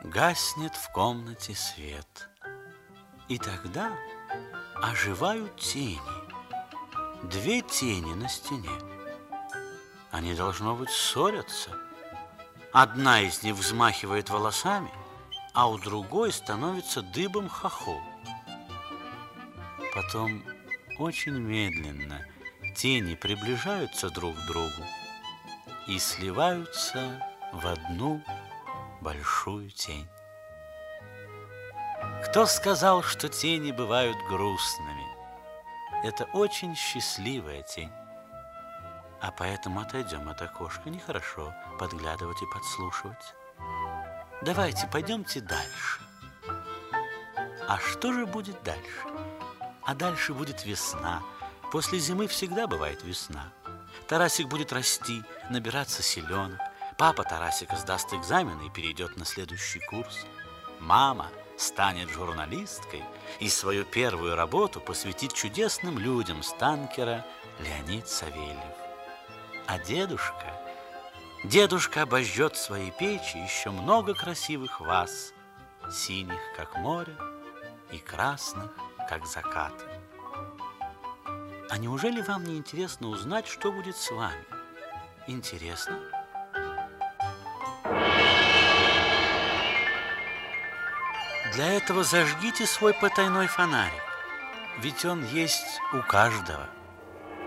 Гаснет в комнате свет, и тогда оживают тени. Две тени на стене. Они, должно быть, ссорятся. Одна из них взмахивает волосами, а у другой становится дыбом хохол. Потом очень медленно тени приближаются друг к другу и сливаются в одну большую тень. Кто сказал, что тени бывают грустными? Это очень счастливая тень. А поэтому отойдем от окошка. Нехорошо подглядывать и подслушивать. Давайте пойдемте дальше. А что же будет дальше? А дальше будет весна. После зимы всегда бывает весна. Тарасик будет расти, набираться силенок. Папа Тарасика сдаст экзамены и перейдет на следующий курс. Мама станет журналисткой и свою первую работу посвятит чудесным людям с танкера Леонид Савельев. А дедушка обожжет в своей печи еще много красивых ваз, синих, как море, и красных, как закаты. А неужели вам не интересно узнать, что будет с вами? Интересно? Для этого зажгите свой потайной фонарик, ведь он есть у каждого.